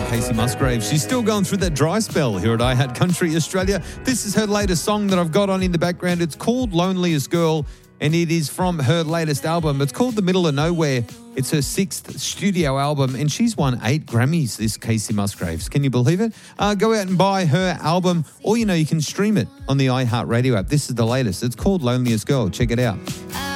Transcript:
Casey Musgraves. She's still going through that dry spell here at iHeart Country Australia. This is her latest song that I've got on in the background. It's called Loneliest Girl, and it is from her latest album. It's called The Middle of Nowhere. It's her 6th studio album, and she's won 8 Grammys, this Casey Musgraves. Can you believe it? Go out and buy her album, or, you can stream it on the iHeart Radio app. This is the latest. It's called Loneliest Girl. Check it out.